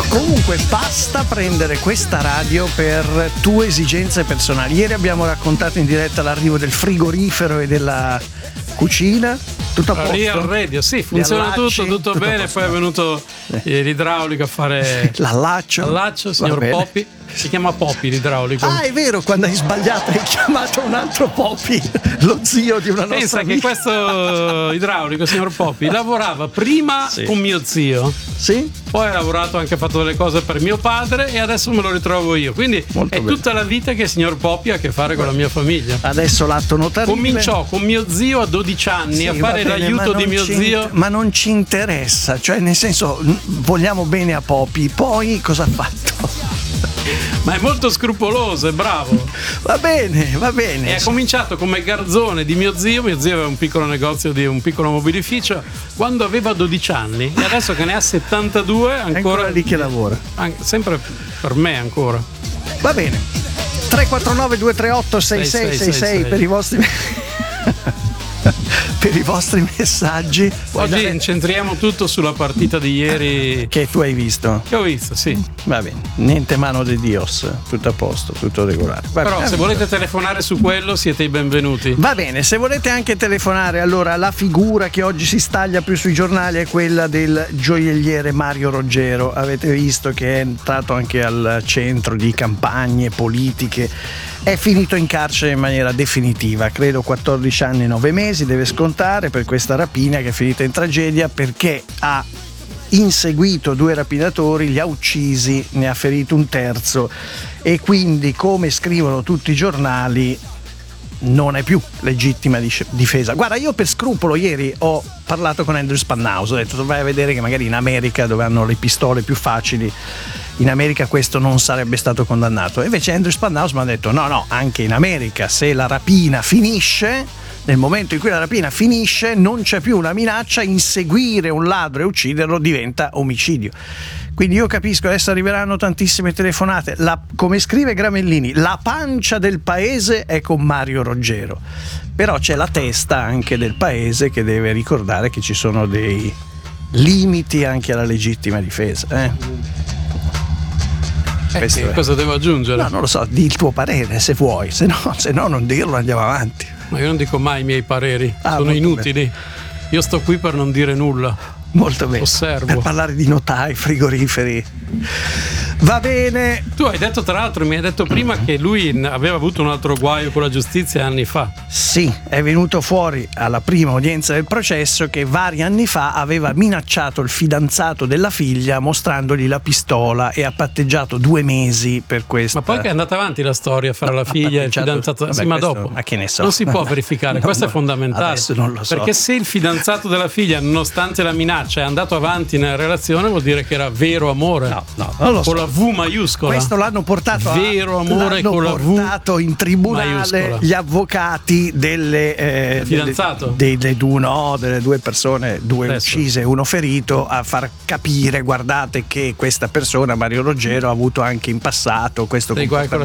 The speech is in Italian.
Comunque basta prendere questa radio per tue esigenze personali. Ieri abbiamo raccontato in diretta l'arrivo del frigorifero e della cucina. Tutto a posto? Real Radio, sì, funziona tutto bene. Poi è venuto l'idraulico a fare l'allaccio, signor Poppi. Si chiama Poppi l'idraulico. Ah, è vero, quando hai sbagliato hai chiamato un altro Poppi, lo zio di una nostra Pensa amica. che questo idraulico, signor Poppi, lavorava prima con mio zio. Sì? Poi ha lavorato anche, ha fatto delle cose per mio padre e adesso me lo ritrovo io. Quindi molto è bene. Tutta la vita che il signor Poppi ha a che fare con la mia famiglia. Adesso l'atto notarile. Cominciò con mio zio a 12 anni a fare l'aiuto di mio zio. Ma non ci interessa, cioè nel senso vogliamo bene a Poppi, poi cosa ha fatto? Ma è molto scrupoloso, è bravo. Va bene. E ha cominciato come garzone di mio zio. Mio zio aveva un piccolo negozio di un piccolo mobilificio quando aveva 12 anni e adesso che ne ha 72 ancora lì che lavora. Sempre per me ancora. Va bene. 349 238 6666 per i vostri per i vostri messaggi. Oggi incentriamo tutto sulla partita di ieri che tu hai visto. Che ho visto, sì. Va bene, niente mano di Dios, tutto a posto, tutto regolare. Però se volete telefonare su quello siete i benvenuti. Va bene, se volete anche telefonare, allora la figura che oggi si staglia più sui giornali è quella del gioielliere Mario Roggero. Avete visto che è entrato anche al centro di campagne politiche. È finito in carcere in maniera definitiva, credo 14 anni e 9 mesi deve scontare per questa rapina che è finita in tragedia perché ha inseguito 2 rapinatori, li ha uccisi, ne ha ferito un terzo e quindi, come scrivono tutti i giornali, non è più legittima difesa. Guarda, io per scrupolo ieri ho parlato con Andrew Spannauso, ho detto vai a vedere che magari in America, dove hanno le pistole più facili, in America questo non sarebbe stato condannato. E invece Andrew Spannauso mi ha detto no, anche in America se la rapina finisce, nel momento in cui la rapina finisce non c'è più una minaccia, inseguire un ladro e ucciderlo diventa omicidio. Quindi io capisco, adesso arriveranno tantissime telefonate, come scrive Gramellini, la pancia del paese è con Mario Roggero, però c'è la testa anche del paese che deve ricordare che ci sono dei limiti anche alla legittima difesa. Cosa devo aggiungere? No, non lo so, di il tuo parere se vuoi, se no non dirlo, andiamo avanti. Ma io non dico mai i miei pareri, sono inutili. Bene. Io sto qui per non dire nulla. Molto bene. Osservo. Per parlare di notai, frigoriferi. Va bene. Tu hai detto, tra l'altro, mi hai detto prima che lui aveva avuto un altro guaio con la giustizia anni fa. Sì, è venuto fuori alla prima udienza del processo che vari anni fa aveva minacciato il fidanzato della figlia mostrandogli la pistola e ha patteggiato 2 mesi per questo. Ma poi che è andata avanti la storia fra la figlia e il fidanzato? Vabbè, sì, ma dopo. Ma che ne so. Non si può verificare, questo è fondamentale. Adesso non lo so. Perché se il fidanzato della figlia, nonostante la minaccia, è andato avanti nella relazione, vuol dire che era vero amore. No, non lo so. Con la V maiuscola. Questo l'hanno portato vero amore con la V portato in tribunale maiuscola. Gli avvocati delle fidanzato delle 2 persone, 2 uccise e 1 ferito, a far capire, guardate che questa persona, Mario Roggero, ha avuto anche in passato questo dei guai con